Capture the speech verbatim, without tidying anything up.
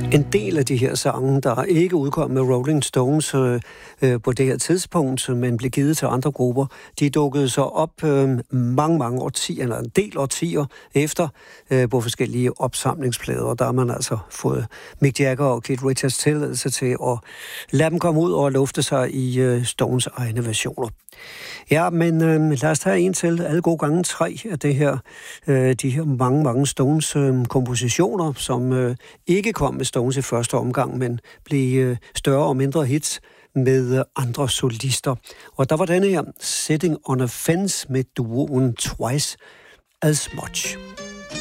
En del af de her sange, der ikke udkom med Rolling Stones øh, øh, på det her tidspunkt, men blev givet til andre grupper, de dukkede så op øh, mange, mange årtier, eller en del årtier efter, øh, på forskellige opsamlingsplader. Og der har man altså fået Mick Jagger og Keith Richards tilladelse til at lade dem komme ud og lufte sig i øh, Stones egne versioner. Ja, men øh, lad os tage en til. Alle gode gange tre af det her, øh, de her mange, mange Stones øh, kompositioner, som øh, ikke kom med Stones i første omgang, men blev øh, større og mindre hits med øh, andre solister. Og der var denne her, Sitting on a Fence med duoen Twice as Much.